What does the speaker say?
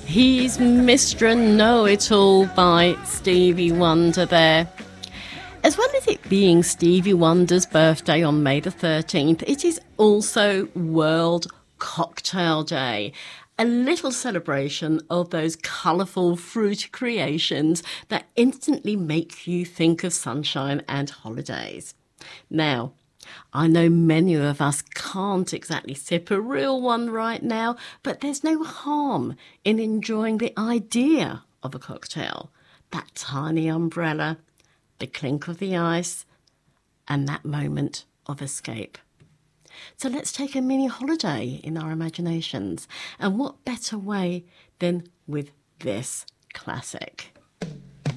He's Mr. Know-It-All by Stevie Wonder there. As well as it being Stevie Wonder's birthday on May the 13th, it is also World Cocktail Day. A little celebration of those colourful fruit creations that instantly make you think of sunshine and holidays. Now, I know many of us can't exactly sip a real one right now, but there's no harm in enjoying the idea of a cocktail. That tiny umbrella, the clink of the ice, and that moment of escape. So let's take a mini holiday in our imaginations. And what better way than with this classic?